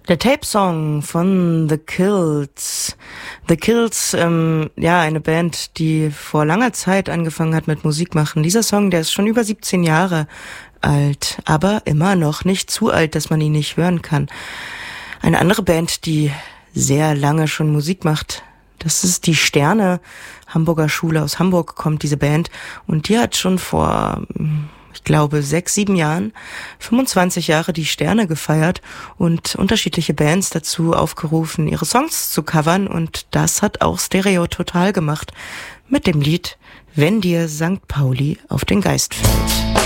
Der Tape-Song von The Kills. The Kills, eine Band, die vor langer Zeit angefangen hat mit Musik machen. Dieser Song, der ist schon über 17 Jahre alt, aber immer noch nicht zu alt, dass man ihn nicht hören kann. Eine andere Band, die sehr lange schon Musik macht, das ist die Sterne, Hamburger Schule. Aus Hamburg kommt diese Band und die hat schon vor, ich glaube, 6, 7 Jahren 25 Jahre die Sterne gefeiert und unterschiedliche Bands dazu aufgerufen, ihre Songs zu covern, und das hat auch Stereo Total gemacht mit dem Lied Wenn dir St. Pauli auf den Geist fällt.